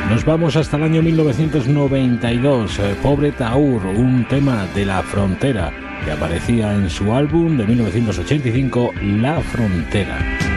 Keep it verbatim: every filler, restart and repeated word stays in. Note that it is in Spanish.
Nos vamos hasta el año mil novecientos noventa y dos. Eh, Pobre Taur, un tema de La Frontera que aparecía en su álbum de mil novecientos ochenta y cinco, La Frontera.